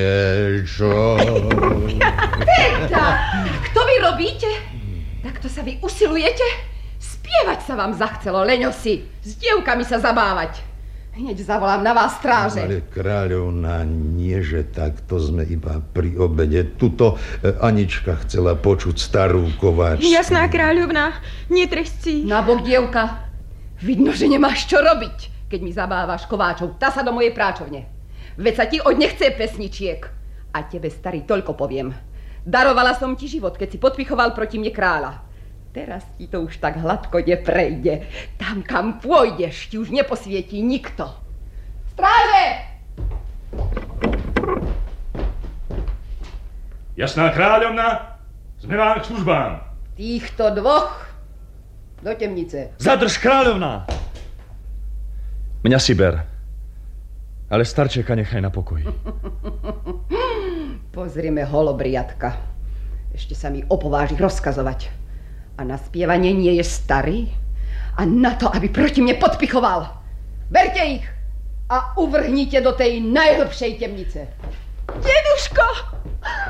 Čo? Teda, kto vy robíte? Takto sa vy usilujete? Spievať sa vám zachcelo, leňosi. S dievkami sa zabávať. Hneď zavolám na vás stráže. Ale kráľovna, nie, že takto sme iba pri obede. Tuto Anička chcela počuť starú kováčku. Jasná kráľovna, netresci. Nabok, dievka. Vidno, že nemáš čo robiť, keď mi zabávaš kováčov. Tá sa do mojej práčovne. Veď sa ti od nechce pesničiek. A tebe, starý, toľko poviem. Darovala som ti život, keď si podpichoval proti mne kráľa. Teraz ti to už tak hladko neprejde. Tam, kam pôjdeš, ti už neposvietí nikto. Stráže! Jasná kráľovna, sme vám k službám. Týchto dvoch do temnice. Zadrž, kráľovna! Mňa si ber, ale starčeka nechaj na pokoji. Pozrime holobriatka. Ešte sa mi opováži rozkazovať. A na spievanie nie je starý? A na to, aby proti mne podpichoval. Berte ich a uvrhnite do tej najhlbšej temnice. Deduško!